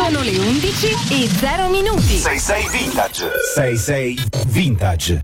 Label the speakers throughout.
Speaker 1: Sono le 11:0.
Speaker 2: 66 Vintage. 66 Vintage.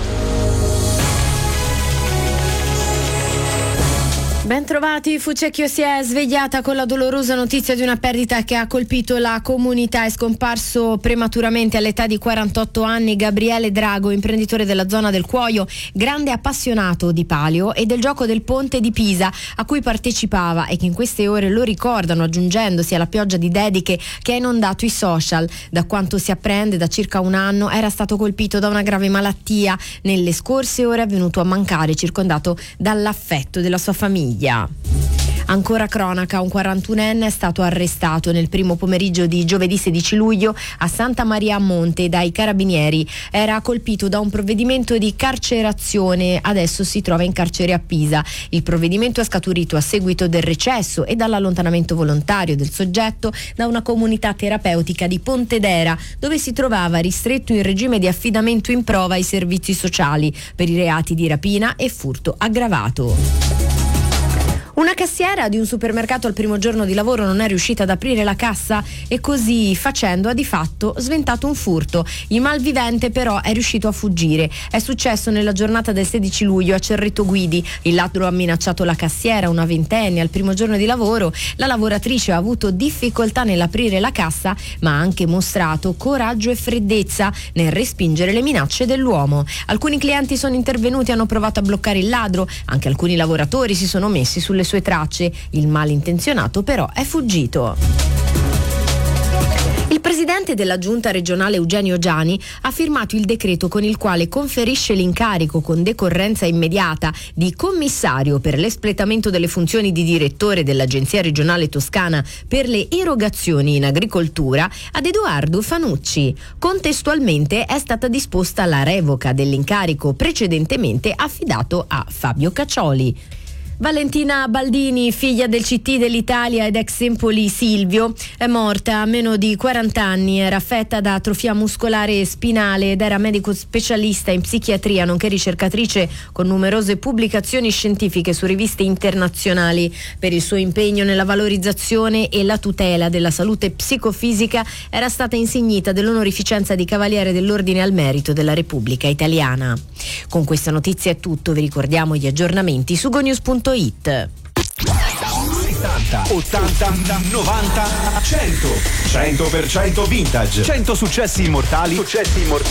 Speaker 3: Ben trovati, Fucecchio si è svegliata con la dolorosa notizia di una perdita che ha colpito la comunità. È scomparso prematuramente all'età di 48 anni Gabriele Drago, imprenditore della zona del Cuoio, grande appassionato di palio e del gioco del ponte di Pisa, a cui partecipava e che in queste ore lo ricordano, aggiungendosi alla pioggia di dediche che ha inondato i social. Da quanto si apprende, da circa un anno era stato colpito da una grave malattia. Nelle scorse ore è venuto a mancare, circondato dall'affetto della sua famiglia. Ancora cronaca, un 41enne è stato arrestato nel primo pomeriggio di giovedì 16 luglio a Santa Maria a Monte dai carabinieri. Era colpito da un provvedimento di carcerazione, adesso si trova in carcere a Pisa. Il provvedimento è scaturito a seguito del recesso e dall'allontanamento volontario del soggetto da una comunità terapeutica di Pontedera, dove si trovava ristretto in regime di affidamento in prova ai servizi sociali per i reati di rapina e furto aggravato. Una cassiera di un supermercato al primo giorno di lavoro non è riuscita ad aprire la cassa e così facendo ha di fatto sventato un furto. Il malvivente però è riuscito a fuggire. È successo nella giornata del 16 luglio a Cerreto Guidi. Il ladro ha minacciato la cassiera, una ventenne, al primo giorno di lavoro. La lavoratrice ha avuto difficoltà nell'aprire la cassa, ma ha anche mostrato coraggio e freddezza nel respingere le minacce dell'uomo. Alcuni clienti sono intervenuti e hanno provato a bloccare il ladro. Anche alcuni lavoratori si sono messi sulle sue tracce. Il malintenzionato però è fuggito. Il presidente della giunta regionale Eugenio Giani ha firmato il decreto con il quale conferisce l'incarico con decorrenza immediata di commissario per l'espletamento delle funzioni di direttore dell'Agenzia regionale toscana per le erogazioni in agricoltura ad Edoardo Fanucci. Contestualmente è stata disposta la revoca dell'incarico precedentemente affidato a Fabio Caccioli. Valentina Baldini, figlia del CT dell'Italia ed ex Empoli Silvio, è morta a meno di 40 anni, era affetta da atrofia muscolare spinale ed era medico specialista in psichiatria, nonché ricercatrice con numerose pubblicazioni scientifiche su riviste internazionali. Per il suo impegno nella valorizzazione e la tutela della salute psicofisica era stata insignita dell'onorificenza di Cavaliere dell'Ordine al Merito della Repubblica Italiana. Con questa notizia è tutto, vi ricordiamo gli aggiornamenti su gonews.it.
Speaker 2: 70, 80, 90, 100. 100% vintage. 100 successi immortali.